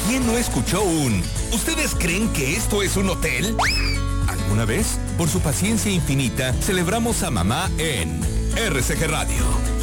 ¿Quién no escuchó un ¿ustedes creen que esto es un hotel? ¿Alguna vez? Por su paciencia infinita, celebramos a mamá en RCG Radio.